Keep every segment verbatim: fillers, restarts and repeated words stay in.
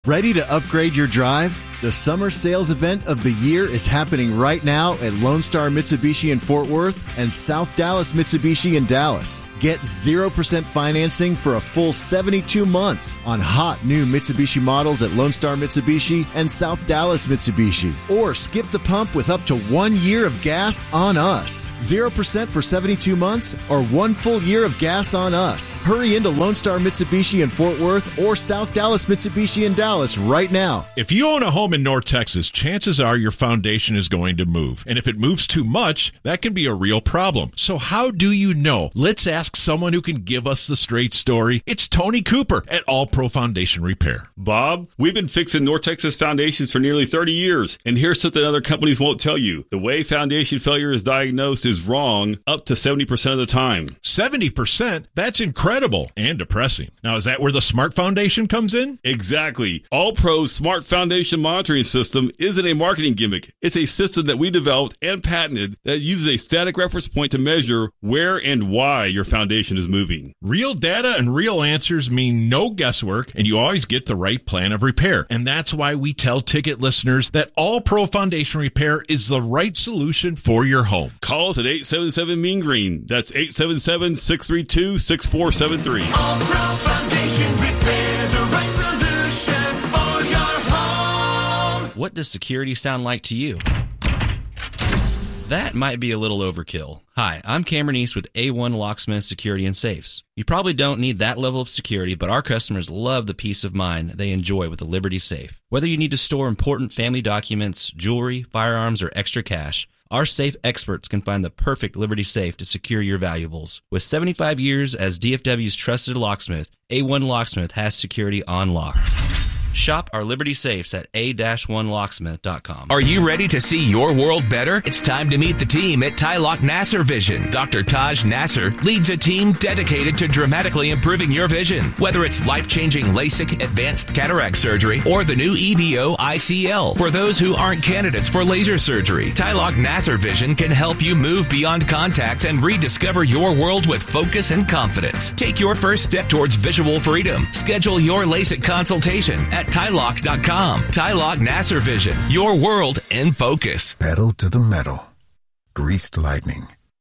Ready to upgrade your drive? The summer sales event of the year is happening right now at Lone Star Mitsubishi in Fort Worth and South Dallas Mitsubishi in Dallas. Get zero percent financing for a full seventy-two months on hot new Mitsubishi models at Lone Star Mitsubishi and South Dallas Mitsubishi. Or skip the pump with up to one year of gas on us. zero percent for seventy-two months or one full year of gas on us. Hurry into Lone Star Mitsubishi in Fort Worth or South Dallas Mitsubishi in Dallas right now. If you own a home in North Texas, chances are your foundation is going to move. And if it moves too much, that can be a real problem. So how do you know? Let's ask someone who can give us the straight story. It's Tony Cooper at All Pro Foundation Repair. Bob, we've been fixing North Texas foundations for nearly thirty years. And here's something other companies won't tell you. The way foundation failure is diagnosed is wrong up to seventy percent of the time. seventy percent? That's incredible and depressing. Now, is that where the Smart Foundation comes in? Exactly. All Pro's Smart Foundation Monitoring System isn't a marketing gimmick. It's a system that we developed and patented that uses a static reference point to measure where and why your foundation is moving. Real data and real answers mean no guesswork, and you always get the right plan of repair. And that's why we tell Ticket listeners that All Pro Foundation Repair is the right solution for your home. Call us at eight seven seven Mean Green. That's eight seven seven, six three two, six four seven three. All Pro Foundation Repair, the right solution for your home. What does security sound like to you? That might be a little overkill. Hi, I'm Cameron East with A one Locksmith Security and Safes. You probably don't need that level of security, but our customers love the peace of mind they enjoy with the Liberty Safe. Whether you need to store important family documents, jewelry, firearms, or extra cash, our safe experts can find the perfect Liberty Safe to secure your valuables. With seventy-five years as D F W's trusted locksmith, A one Locksmith has security on lock. Shop our Liberty Safes at a one locksmith dot com. Are you ready to see your world better? It's time to meet the team at Tylock Nasser Vision. Doctor Taj Nasser leads a team dedicated to dramatically improving your vision. Whether it's life-changing LASIK advanced cataract surgery or the new E V O I C L. For those who aren't candidates for laser surgery, Tylock Nasser Vision can help you move beyond contacts and rediscover your world with focus and confidence. Take your first step towards visual freedom. Schedule your LASIK consultation at Tylock dot com. Tylock Nasser Vision, your world in focus. Pedal to the metal. Greased lightning.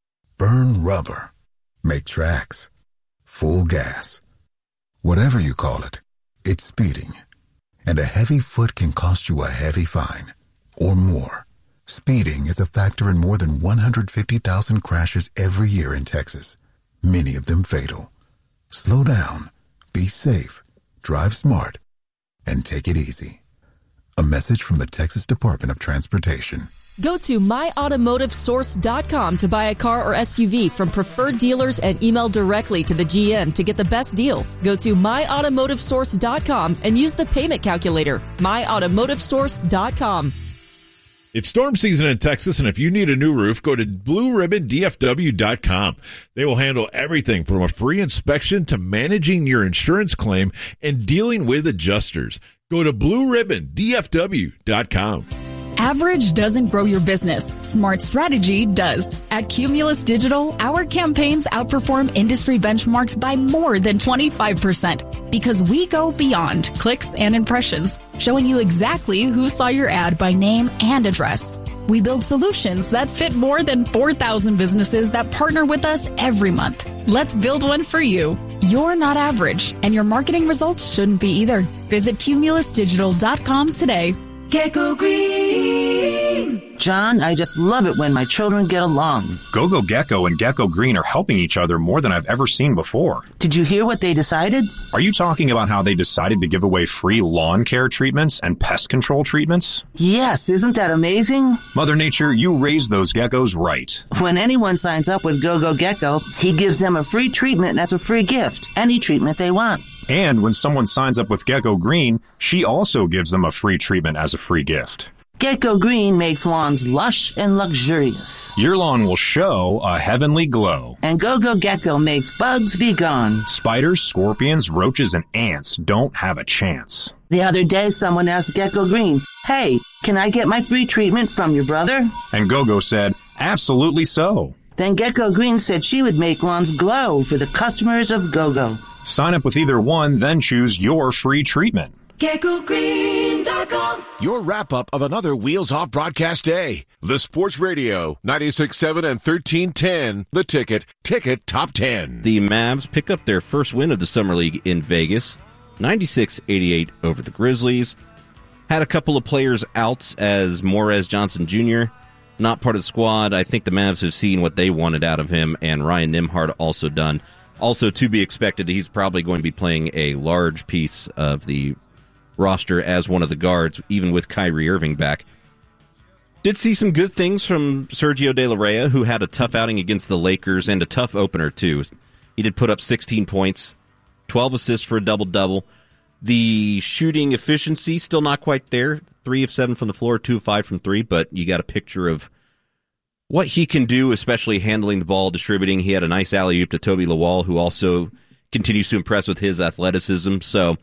Burn rubber. Make tracks. Full gas. Whatever you call it, it's speeding. And a heavy foot can cost you a heavy fine. Or more. Speeding is a factor in more than one hundred fifty thousand crashes every year in Texas. Many of them fatal. Slow down. Be safe. Drive smart. And take it easy. A message from the Texas Department of Transportation. Go to my automotive source dot com to buy a car or S U V from preferred dealers and email directly to the G M to get the best deal. Go to my automotive source dot com and use the payment calculator. my automotive source dot com. It's storm season in Texas, and if you need a new roof, go to blue ribbon D F W dot com. They will handle everything from a free inspection to managing your insurance claim and dealing with adjusters. Go to blue ribbon D F W dot com. Average doesn't grow your business. Smart strategy does. At Cumulus Digital, our campaigns outperform industry benchmarks by more than twenty-five percent because we go beyond clicks and impressions, showing you exactly who saw your ad by name and address. We build solutions that fit more than four thousand businesses that partner with us every month. Let's build one for you. You're not average, and your marketing results shouldn't be either. Visit cumulus digital dot com today. Gecko Green. John, I just love it when my children get along. Go-Go Gecko and Gecko Green are helping each other more than I've ever seen before. Did you hear what they decided? Are you talking about how they decided to give away free lawn care treatments and pest control treatments? Yes, isn't that amazing? Mother Nature, you raised those geckos right. When anyone signs up with Go-Go Gecko, he gives them a free treatment that's a free gift. Any treatment they want. And when someone signs up with Gecko Green, she also gives them a free treatment as a free gift. Gecko Green makes lawns lush and luxurious. Your lawn will show a heavenly glow. And Go-Go Gecko makes bugs be gone. Spiders, scorpions, roaches, and ants don't have a chance. The other day, someone asked Gecko Green, "Hey, can I get my free treatment from your brother?" And Go-Go said, "Absolutely so." Then Gecko Green said she would make lawns glow for the customers of Go-Go. Sign up with either one, then choose your free treatment. Gecko Green dot com. Your wrap-up of another Wheels Off broadcast day. The Sports Radio, ninety-six point seven and thirteen ten. The Ticket, Ticket Top ten. The Mavs pick up their first win of the Summer League in Vegas, ninety-six eighty-eight over the Grizzlies. Had a couple of players out as Morez Johnson Junior, not part of the squad. I think the Mavs have seen what they wanted out of him, and Ryan Nembhard also done. Also, to be expected, he's probably going to be playing a large piece of the roster as one of the guards, even with Kyrie Irving back. Did see some good things from Sergio De La Reyna, who had a tough outing against the Lakers and a tough opener, too. He did put up sixteen points, twelve assists for a double-double. The shooting efficiency, still not quite there. Three of seven from the floor, two of five from three, but you got a picture of what he can do, especially handling the ball, distributing. He had a nice alley-oop to Toby Lawal, who also continues to impress with his athleticism. So,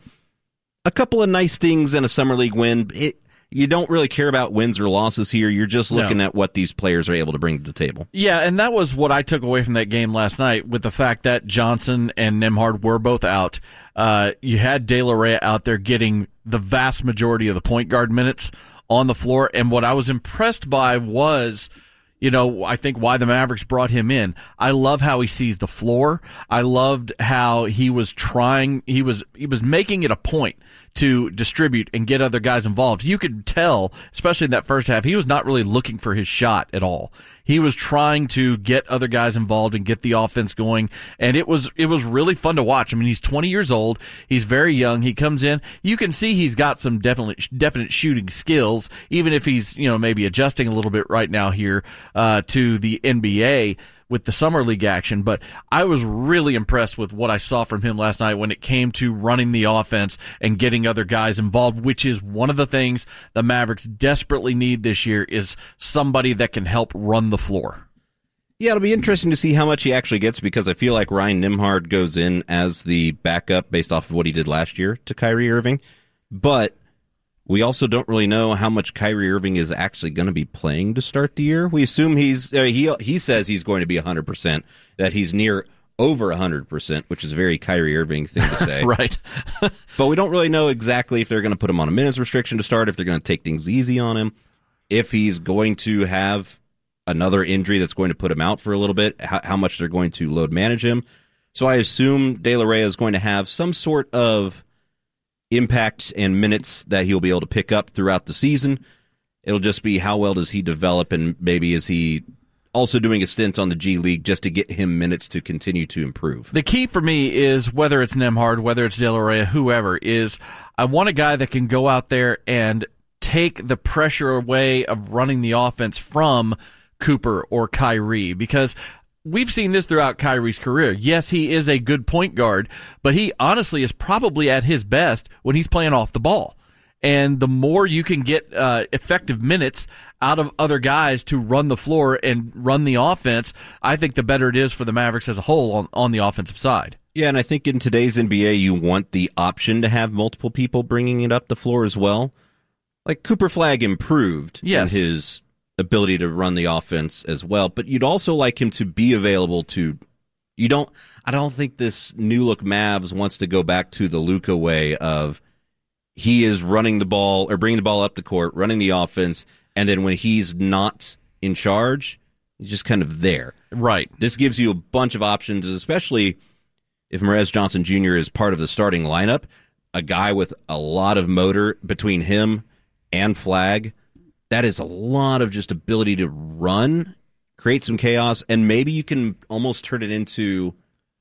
a couple of nice things in a Summer League win. It, you don't really care about wins or losses here. You're just looking No. at what these players are able to bring to the table. Yeah, and that was what I took away from that game last night, with the fact that Johnson and Nembhard were both out. Uh, you had De La Reyna out there getting the vast majority of the point guard minutes on the floor, and what I was impressed by was, you know, I think why the Mavericks brought him in. I love how he sees the floor. I loved how he was trying, he was he was making it a point to distribute and get other guys involved. You could tell, especially in that first half, he was not really looking for his shot at all. He was trying to get other guys involved and get the offense going, and it was it was really fun to watch. I mean, he's twenty years old. He's very young. He comes in. You can see he's got some definite definite shooting skills, even if he's, you know, maybe adjusting a little bit right now here uh, to the N B A with the Summer League action. But I was really impressed with what I saw from him last night when it came to running the offense and getting other guys involved, which is one of the things the Mavericks desperately need this year, is somebody that can help run the floor. Yeah, it'll be interesting to see how much he actually gets, because I feel like Ryan Nembhard goes in as the backup based off of what he did last year to Kyrie Irving. But we also don't really know how much Kyrie Irving is actually going to be playing to start the year. We assume he's uh, he he says he's going to be one hundred percent, that he's near over one hundred percent, which is a very Kyrie Irving thing to say. Right. But we don't really know exactly if they're going to put him on a minutes restriction to start, if they're going to take things easy on him, if he's going to have another injury that's going to put him out for a little bit, how, how much they're going to load manage him. So I assume De La Reyna is going to have some sort of impact and minutes that he'll be able to pick up throughout the season. It'll just be how well does he develop, and maybe is he also doing a stint on the G League just to get him minutes to continue to improve. The key for me is, whether it's Nembhard, whether it's De La Reyna, whoever, is I want a guy that can go out there and take the pressure away of running the offense from Cooper or Kyrie, because we've seen this throughout Kyrie's career. Yes, he is a good point guard, but he honestly is probably at his best when he's playing off the ball. And the more you can get uh, effective minutes out of other guys to run the floor and run the offense, I think the better it is for the Mavericks as a whole on, on the offensive side. Yeah, and I think in today's N B A, you want the option to have multiple people bringing it up the floor as well. Like, Cooper Flagg improved yes. in his ability to run the offense as well, but you'd also like him to be available to, you don't, I don't think this new look Mavs wants to go back to the Luka way of he is running the ball or bringing the ball up the court, running the offense, and then when he's not in charge, he's just kind of there. Right. This gives you a bunch of options, especially if Morez Johnson Junior is part of the starting lineup, a guy with a lot of motor between him and Flagg. That is a lot of just ability to run, create some chaos, and maybe you can almost turn it into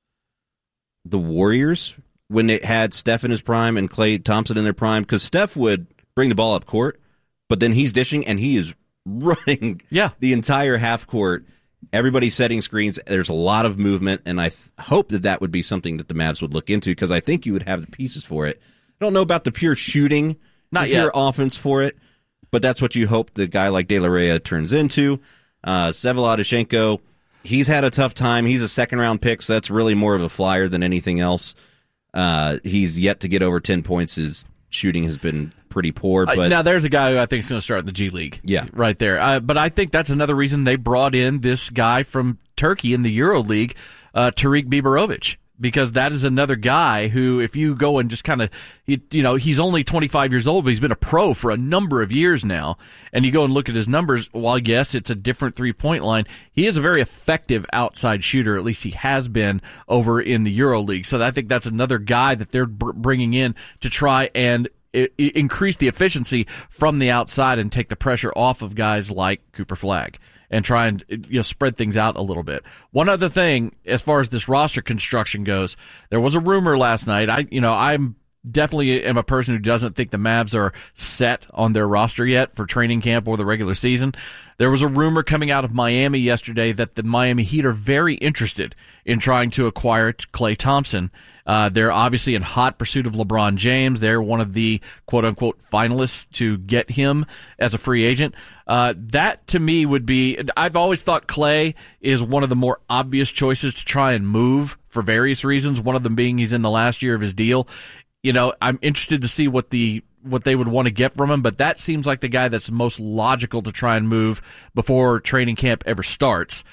the Warriors when it had Steph in his prime and Klay Thompson in their prime, because Steph would bring the ball up court, but then he's dishing and he is running yeah. the entire half court. Everybody's setting screens. There's a lot of movement, and I th- hope that that would be something that the Mavs would look into, because I think you would have the pieces for it. I don't know about the pure shooting, not the yet. pure offense for it, but that's what you hope the guy like De La Reyna turns into. Uh, Sevladoshenko, he's had a tough time. He's a second-round pick, so that's really more of a flyer than anything else. Uh, he's yet to get over ten points. His shooting has been pretty poor. But uh, now, there's a guy who I think is going to start in the G League. Yeah. Right there. Uh, but I think that's another reason they brought in this guy from Turkey in the Euro League, uh, Tariq Biberovic. because that is another guy who, if you go and just kind of, you, you know, he's only twenty-five years old, but he's been a pro for a number of years now. And you go and look at his numbers, while yes, it's a different three-point line, he is a very effective outside shooter. At least he has been over in the EuroLeague. So I think that's another guy that they're br- bringing in to try and I- I increase the efficiency from the outside and take the pressure off of guys like Cooper Flagg, and try and, you know, spread things out a little bit. One other thing, as far as this roster construction goes, there was a rumor last night. I, you know, I'm definitely am a person who doesn't think the Mavs are set on their roster yet for training camp or the regular season. There was a rumor coming out of Miami yesterday that the Miami Heat are very interested in trying to acquire Klay Thompson. Uh, they're obviously in hot pursuit of LeBron James. They're one of the quote-unquote finalists to get him as a free agent. Uh, that, to me, would be... I've always thought Klay is one of the more obvious choices to try and move for various reasons, one of them being he's in the last year of his deal. You know, I'm interested to see what the what they would want to get from him, but that seems like the guy that's most logical to try and move before training camp ever starts.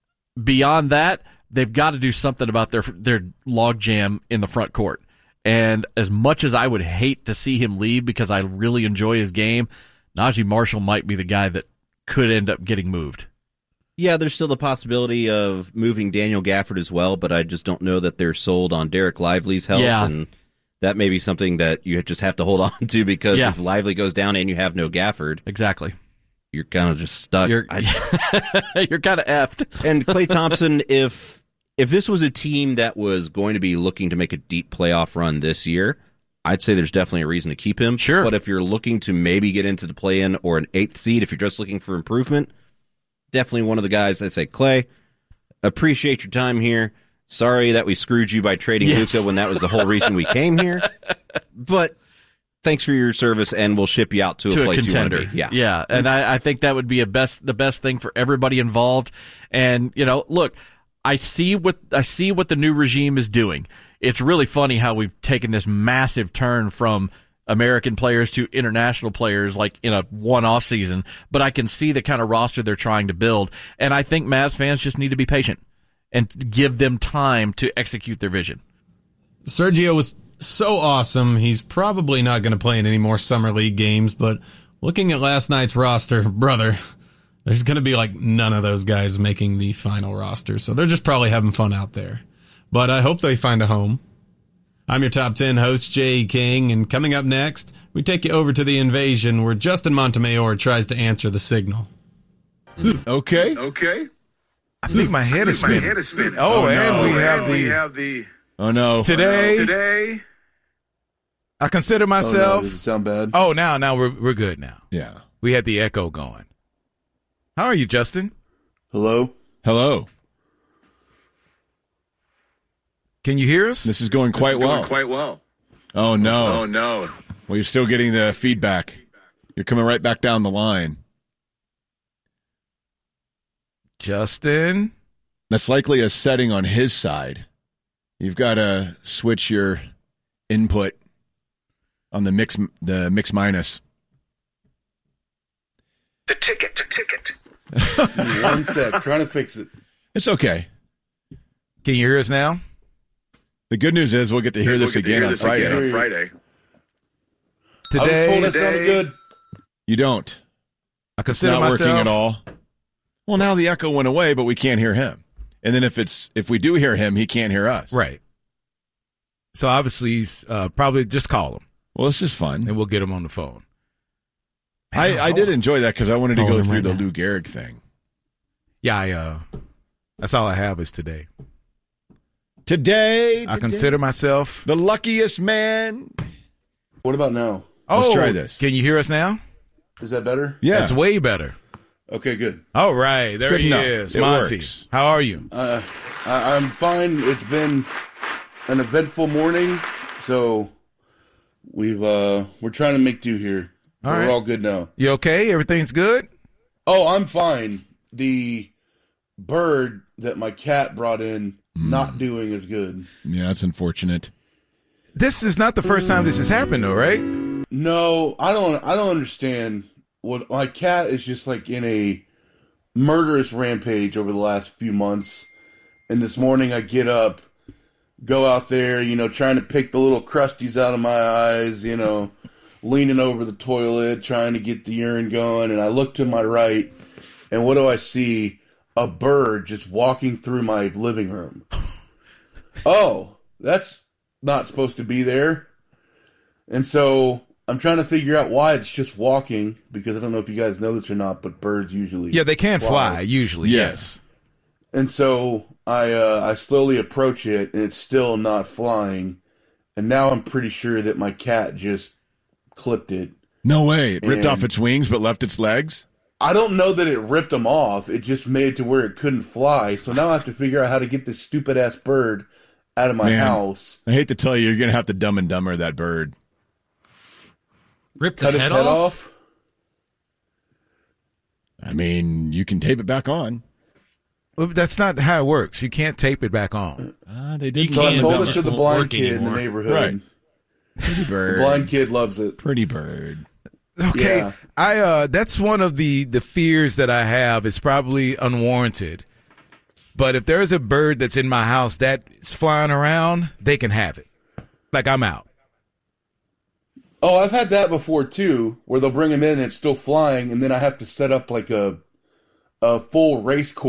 Beyond that, they've got to do something about their their logjam in the front court. And as much as I would hate to see him leave because I really enjoy his game, Najee Marshall might be the guy that could end up getting moved. Yeah, there's still the possibility of moving Daniel Gafford as well, but I just don't know that they're sold on Derek Lively's health. Yeah. And that may be something that you just have to hold on to, because Yeah. if Lively goes down and you have no Gafford, exactly, you're kind of just stuck. You're, you're kind of effed. And Klay Thompson, if if this was a team that was going to be looking to make a deep playoff run this year, I'd say there's definitely a reason to keep him. Sure. But if you're looking to maybe get into the play-in or an eighth seed, if you're just looking for improvement, definitely one of the guys that say, Klay, appreciate your time here. Sorry that we screwed you by trading Yes. Luka when that was the whole reason we came here. But thanks for your service, and we'll ship you out to, to a place a contender. you want to be. Yeah, yeah, and I, I think that would be a best the best thing for everybody involved. And you know, look, I see what I see what the new regime is doing. It's really funny how we've taken this massive turn from American players to international players, like in a one-off season. But I can see the kind of roster they're trying to build, and I think Mavs fans just need to be patient and give them time to execute their vision. Sergio was so awesome. He's probably not going to play in any more Summer League games, but looking at last night's roster, brother, there's going to be like none of those guys making the final roster, so they're just probably having fun out there. But I hope they find a home. I'm your Top ten host, Jay King, and coming up next, we take you over to the Invasion, where Justin Montemayor tries to answer the signal. Okay. Okay. I think my head is spinning. My head is spinning. Oh, Oh, and no. we have And the. we have the- Oh no! Today, Today, I consider myself. Oh, no, does it sound bad? Oh, now, now we're we're good now. Yeah. We had the echo going. How are you, Justin? Hello. Hello. Can you hear us? This is going quite This is going well. quite well. Oh no! Oh no. Well, you're still getting the feedback. You're coming right back down the line. Justin, that's likely a setting on his side. You've got to switch your input on the mix, the mix minus. The ticket. The ticket. One sec. Trying to fix it. It's okay. Can you hear us now? The good news is we'll get to hear We'll this get to again hear on this Friday. again on Friday. Today, I was told that sounded good. You don't. I consider not myself, working at all. Well, now the echo went away, but we can't hear him. And then if it's if we do hear him, he can't hear us. Right. So obviously, he's uh, probably just call him. Well, this is fun, and we'll get him on the phone. I, I did enjoy that because I wanted to Calling go him through right the now. Lou Gehrig thing. Yeah, I, uh, that's all I have is today. Today, I today. consider myself the luckiest man. What about now? Oh, Let's try this. Can you hear us now? Is that better? Yeah. That's way better. Okay, good. All right, there good he enough. is, It Monty. works. How are you? Uh, I, I'm fine. It's been an eventful morning, so we've uh, we're trying to make do here. All But right. We're all good now. You okay? Everything's good? Oh, I'm fine. The bird that my cat brought in Mm. not doing as good. Yeah, that's unfortunate. This is not the first time this has happened, though, right? No, I don't. I don't understand. What my cat is just like in a murderous rampage over the last few months. And this morning I get up go out there, you know, trying to pick the little crusties out of my eyes, you know, leaning over the toilet, trying to get the urine going. And I look to my right, and what do I see? A bird just walking through my living room. Oh, that's not supposed to be there. And so I'm trying to figure out why it's just walking, because I don't know if you guys know this or not, but birds usually Yeah, they can fly, fly usually, Yeah. yes. And so I uh, I slowly approach it, and it's still not flying. And now I'm pretty sure that my cat just clipped it. No way. It ripped And- off its wings but left its legs? I don't know that it ripped them off. It just made it to where it couldn't fly. So now I have to figure out how to get this stupid ass bird out of my Man, house. I hate to tell you, you're going to have to dumb and dumber that bird. Rip the Cut head its head off? off. I mean, you can tape it back on. Well, that's not how it works. You can't tape it back on. Uh, they did. So I told it just to the won't blind work kid in the anymore. neighborhood. Right. Pretty The bird. blind kid loves it. Pretty bird. Okay, Yeah. I uh, that's one of the the fears that I have. It's probably unwarranted, but if there's a bird that's in my house that's flying around, they can have it. Like I'm out. Oh, I've had that before too, where they'll bring him in and it's still flying, and then I have to set up like a a full race course